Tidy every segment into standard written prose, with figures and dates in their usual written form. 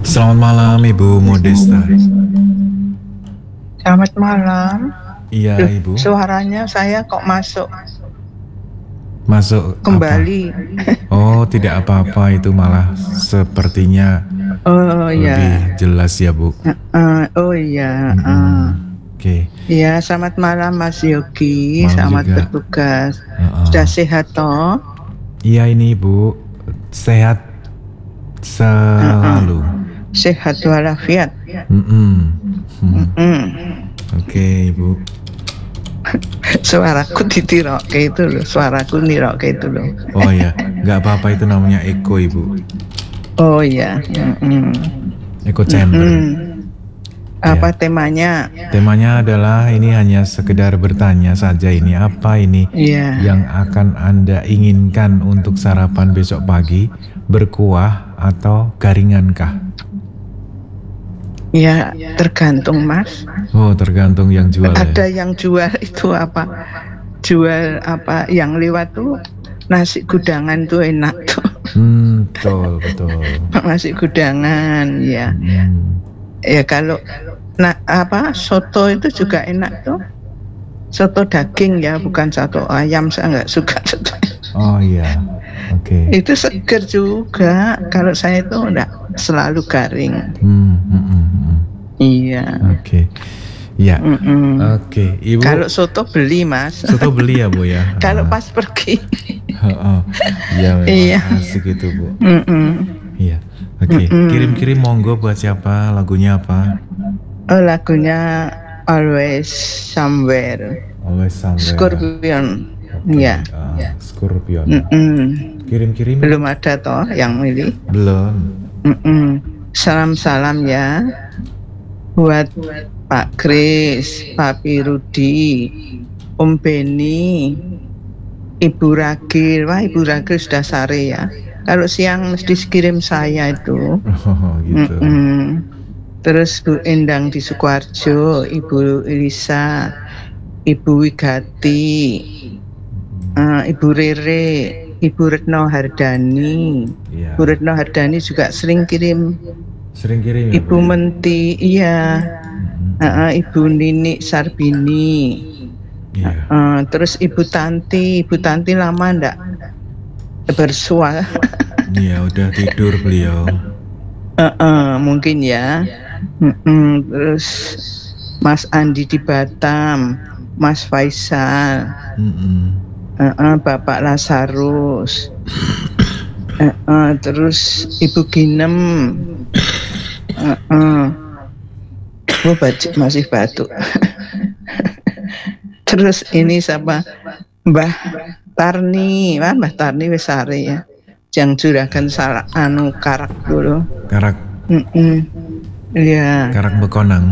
Selamat malam Ibu Modesta. Selamat malam. Iya Duh, Ibu. suaranya saya kok masuk Masuk kembali. Oh, tidak apa-apa, itu malah sepertinya Oh lebih ya. jelas ya Bu. Oh iya. Oke. Ya, selamat malam Mas Yogi. Malam Selamat juga. bertugas. Sudah sehat toh? Iya ini Ibu, sehat selalu. Sehat walafiat. Oke Ibu. Suaraku ditirokke itu loh. Suaraku nirokke itu loh. Oh ya, nggak apa-apa, itu namanya echo Ibu. Oh iya. Echo chamber. Apa temanya? Temanya adalah ini hanya sekedar bertanya saja, ini apa ini yang akan Anda inginkan untuk sarapan besok pagi, berkuah atau garingankah? Ya, tergantung Mas. Oh, tergantung yang jual. Ada yang jual itu apa? Jual apa? Yang lewat tuh nasi gudangan tuh enak tuh. Betul. Nasi gudangan ya. Ya kalau soto itu juga enak tuh. Soto daging ya, bukan soto ayam. Saya nggak suka soto. Oh iya. Oke. Itu seger juga. Kalau saya itu enggak selalu garing. Iya. Oke. Ya. Oke. Ibu. Kalau soto beli Mas. Soto beli ya Bu ya. Kalau pas pergi. Ya memang asik itu Bu. Iya. Oke. Kirim-kirim monggo, buat siapa? Lagunya apa? Oh, lagunya Always Somewhere. Always Somewhere. Scorpion. Iya. Scorpion. Kirim-kirim. Belum ada toh yang milih? Belum. Salam-salam ya buat Pak Kris, Papi Rudi, Om Beni, Ibu Ragil. Wah, Ibu Ragil sudah sare ya. Kalau siang mesti kirim saya itu. Gitu. Terus Bu Endang di Sukoharjo, Ibu Elisa, Ibu Wigati, Ibu Rere, Ibu Retno Hardani. Ya. Ibu Retno Hardani juga sering kirim ya, Ibu Menti, iya. Ibu Nini Sarbini. Iya. Terus Ibu Tanti lama ndak bersuara. Iya, udah tidur beliau. Mungkin ya. Terus Mas Andi di Batam, Mas Faisal, Bapak Lazarus, terus Ibu Ginem. Masih batuk. Terus ini siapa? Mbah Tarni wis sare ya. Jang juragan salah karak dulu. Karak. Iya. Karak Bekonang.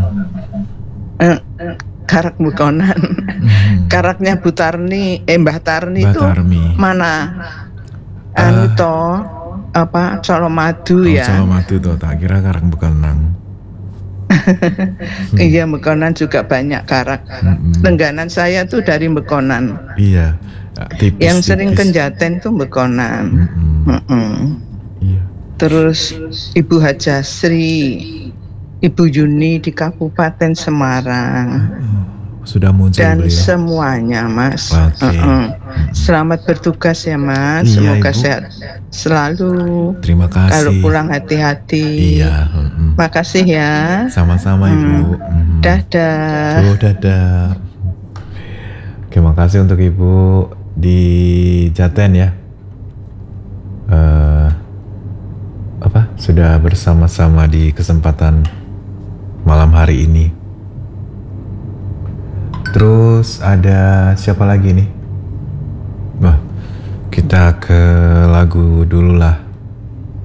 Karak Bekonan. Karaknya Bu Tarni, Mbah Tarni itu mana? Colomadu ya. Colomadu tuh, tak kira Karak Bekonang. Iya, Bekonan juga banyak karak. Langganan saya tuh dari Bekonan. Iya. Tipis, yang sering Kenjaten tuh Bekonan. Iya. Terus Ibu Hajasri, Ibu Yuni di Kabupaten Semarang. Sudah muncul dan beliau. Semuanya Mas. Selamat bertugas ya Mas. Iya, semoga Ibu. sehat selalu. Terima kasih. Kalau pulang hati-hati. Iya. Makasih ya. Sama-sama Ibu. Dadah. Dadah. Oke, makasih untuk Ibu di Jaten ya. Sudah bersama-sama di kesempatan malam hari ini. Terus ada siapa lagi nih? Kita ke lagu dulu lah.